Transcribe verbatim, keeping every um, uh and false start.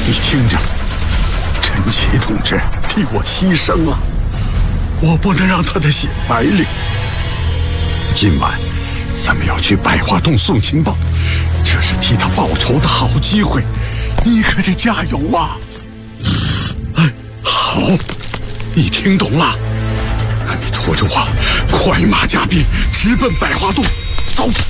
你听着，陈奇同志替我牺牲了，我不能让他的血白领。今晚咱们要去百花洞送情报，这是替他报仇的好机会，你可得加油啊！哎，好，你听懂了？那你拖着我，快马加鞭，直奔百花洞，走！